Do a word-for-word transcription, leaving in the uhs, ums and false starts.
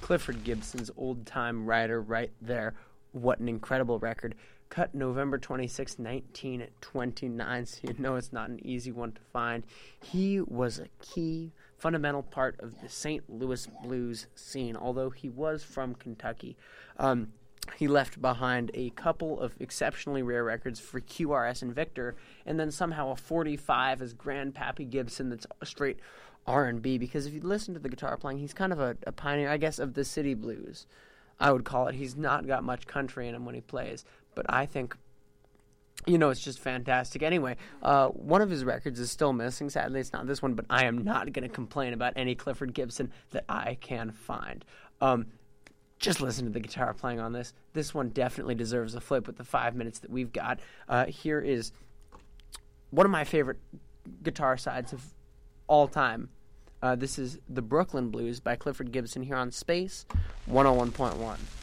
Clifford Gibson's old-time writer right there. What an incredible record. Cut November twenty-sixth, nineteen twenty-nine, so you know it's not an easy one to find. He was a key, fundamental part of the Saint Louis blues scene, although he was from Kentucky. Um, he left behind a couple of exceptionally rare records for Q R S and Victor, and then somehow a forty-five as Grandpappy Gibson that's straight R and B, because if you listen to the guitar playing, he's kind of a, a pioneer, I guess, of the city blues, I would call it. He's not got much country in him when he plays, but I think, you know, it's just fantastic. Anyway, uh, one of his records is still missing. Sadly, it's not this one, but I am not going to complain about any Clifford Gibson that I can find. Um, just listen to the guitar playing on this. This one definitely deserves a flip with the five minutes that we've got. Uh, here is one of my favorite guitar sides of all time. Uh, this is The Brooklyn Blues by Clifford Gibson here on Space one oh one point one.